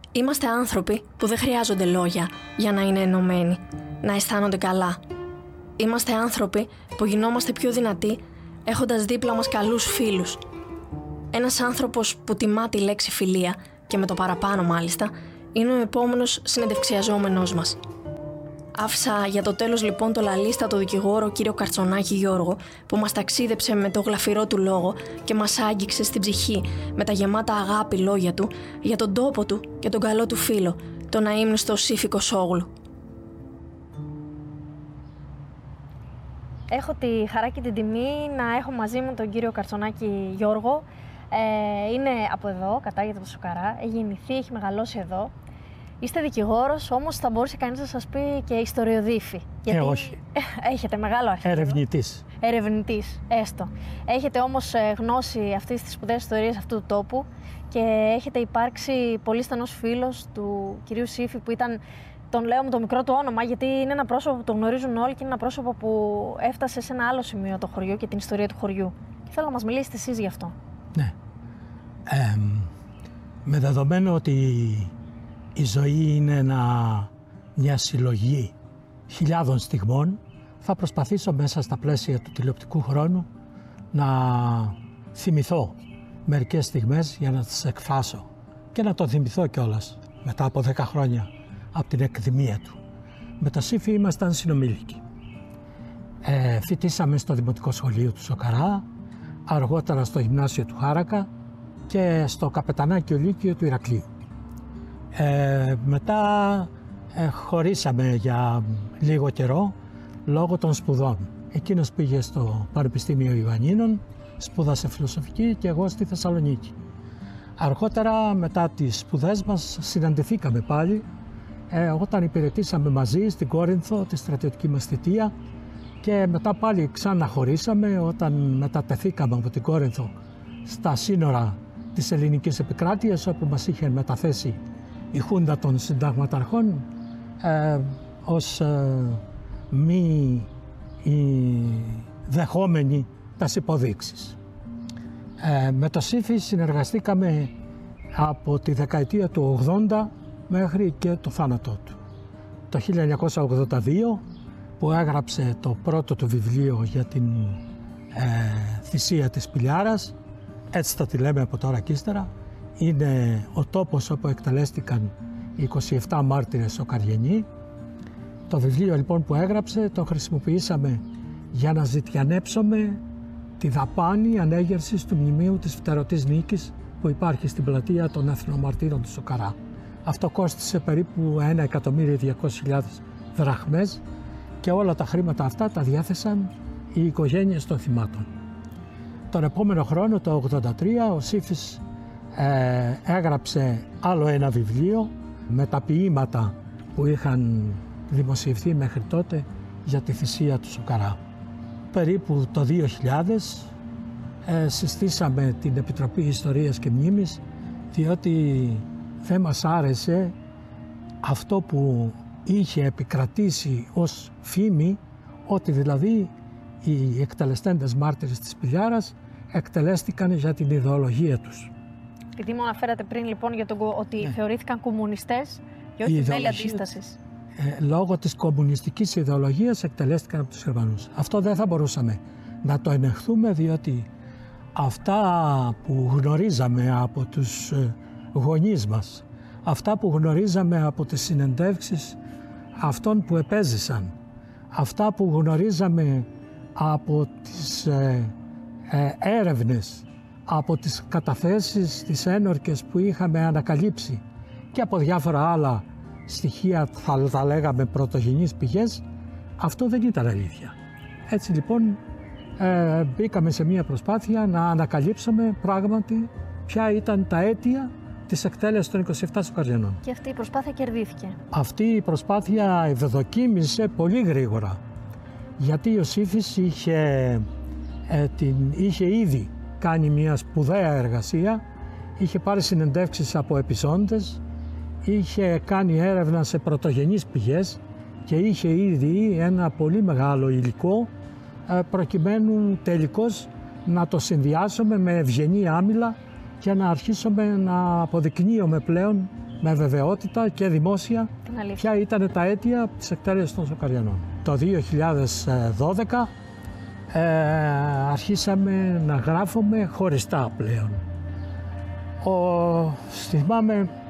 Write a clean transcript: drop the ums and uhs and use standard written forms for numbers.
Είμαστε άνθρωποι που δεν χρειάζονται λόγια για να είναι ενωμένοι, να αισθάνονται καλά. Είμαστε άνθρωποι που γινόμαστε πιο δυνατοί έχοντας δίπλα μας καλούς φίλους. Ένας άνθρωπος που τιμά τη λέξη φιλία, και με το παραπάνω μάλιστα, είναι ο επόμενος συνεντευξιαζόμενός μας. Άφησα για το τέλος λοιπόν το λαλίστατο δικηγόρο κύριο Καρτσονάκη Γιώργο, που μας ταξίδεψε με το γλαφυρό του λόγο και μας άγγιξε στην ψυχή με τα γεμάτα αγάπη λόγια του για τον τόπο του και τον καλό του φίλο, τον αείμνηστο Σύφη Κωσόγλου. Έχω τη χαρά και την τιμή να έχω μαζί μου τον κύριο Καρτσονάκη Γιώργο. Είναι από εδώ, κατάγεται από το Σουκαρά, έχει γεννηθεί, έχει μεγαλώσει εδώ. Είστε δικηγόρος, όμως θα μπορούσε κανείς να σας πει και ιστοριοδίφη. Γιατί όχι. Έχετε μεγάλο αρχείο. Ερευνητής. Ερευνητής, έστω. Έχετε όμως γνώση αυτής της σπουδαίας ιστορίας αυτού του τόπου και έχετε υπάρξει πολύ στενός φίλος του κυρίου Σύφη, που ήταν, τον λέω με το μικρό του όνομα, γιατί είναι ένα πρόσωπο που το γνωρίζουν όλοι και είναι ένα πρόσωπο που έφτασε σε ένα άλλο σημείο το χωριό και την ιστορία του χωριού. Και θέλω να μας μιλήσετε εσείς γι' αυτό. Ναι. Με δεδομένο ότι η ζωή είναι μια συλλογή χιλιάδων στιγμών, θα προσπαθήσω μέσα στα πλαίσια του τηλεοπτικού χρόνου να θυμηθώ μερικές στιγμές για να τις εκφράσω και να το θυμηθώ κιόλας μετά από 10 χρόνια από την εκδημία του. Με το Σύφη ήμασταν συνομήλικοι. Φοιτήσαμε στο Δημοτικό Σχολείο του Σοκαρά, αργότερα στο Γυμνάσιο του Χάρακα και στο Καπετανάκιο Λύκειο του Ηρακλείου. Μετά χωρίσαμε για λίγο καιρό λόγω των σπουδών. Εκείνος πήγε στο Πανεπιστήμιο Ιωαννίνων, σπούδασε φιλοσοφική, και εγώ στη Θεσσαλονίκη. Αργότερα, μετά τις σπουδές μας, συναντηθήκαμε πάλι όταν υπηρετήσαμε μαζί στην Κόρινθο τη στρατιωτική μας θητεία, και μετά πάλι ξαναχωρίσαμε όταν μετατεθήκαμε από την Κόρινθο στα σύνορα της ελληνικής επικράτειας, όπου μας είχε μεταθέσει η Χούντα των Συνταγματαρχών ως μη δεχόμενοι τας υποδείξεις. Με το Σύφη συνεργαστήκαμε από τη δεκαετία του 80 μέχρι και το θάνατό του. Το 1982, που έγραψε το πρώτο του βιβλίο για την θυσία της Πηλιάρας, έτσι θα τη λέμε από τώρα και ύστερα, είναι ο τόπος όπου εκτελέστηκαν οι 27 μάρτυρες Σοκαριανοί. Το βιβλίο λοιπόν που έγραψε το χρησιμοποιήσαμε για να ζητιανέψουμε τη δαπάνη ανέγερσης του μνημείου της Φτερωτής Νίκης που υπάρχει στην πλατεία των Εθνομαρτύρων του Σοκαρά. Αυτό κόστισε περίπου 1.200.000 δραχμές και όλα τα χρήματα αυτά τα διάθεσαν οι οικογένειες των θυμάτων. Τον επόμενο χρόνο, το 1983, ο Σύφης έγραψε άλλο ένα βιβλίο με τα ποίηματα που είχαν δημοσιευθεί μέχρι τότε για τη θυσία του Σοκαρά. Περίπου το 2000 συστήσαμε την Επιτροπή Ιστορίας και Μνήμης, διότι δεν μας άρεσε αυτό που είχε επικρατήσει ως φήμη, ότι δηλαδή οι εκτελεστέντες μάρτυρες της Πηλιάρας εκτελέστηκαν για την ιδεολογία τους. Επειδή μου αναφέρατε πριν λοιπόν για ότι θεωρήθηκαν κομμουνιστές και όχι μέλη αντίστασης. Λόγω της κομμουνιστικής ιδεολογίας εκτελέστηκαν από τους Γερμανούς. Αυτό δεν θα μπορούσαμε να το ενεχθούμε, διότι αυτά που γνωρίζαμε από τους γονείς μας, αυτά που γνωρίζαμε από τις συνεντεύξεις αυτών που επέζησαν, αυτά που γνωρίζαμε από τις έρευνες, από τις καταθέσεις, τις ένορκες που είχαμε ανακαλύψει και από διάφορα άλλα στοιχεία, θα τα λέγαμε πρωτογενείς πηγές, αυτό δεν ήταν αλήθεια. Έτσι λοιπόν μπήκαμε σε μια προσπάθεια να ανακαλύψουμε πράγματι ποια ήταν τα αίτια της εκτέλεσης των 27 Σοκαριανών. Και αυτή η προσπάθεια κερδίθηκε. Αυτή η προσπάθεια ευδοκίμησε πολύ γρήγορα, γιατί ο Σύφης είχε ήδη κάνει μια σπουδαία εργασία, είχε πάρει συνεντεύξεις από επιζώντες, είχε κάνει έρευνα σε πρωτογενείς πηγές και είχε ήδη ένα πολύ μεγάλο υλικό προκειμένου τελικώς να το συνδυάσουμε με ευγενή άμυλα και να αρχίσουμε να αποδεικνύουμε πλέον με βεβαιότητα και δημόσια ποια ήταν τα αίτια της εκτέλεσης των Σοκαριανών. Το 2012 αρχίσαμε να γράφουμε χωριστά πλέον. Θυμάμαι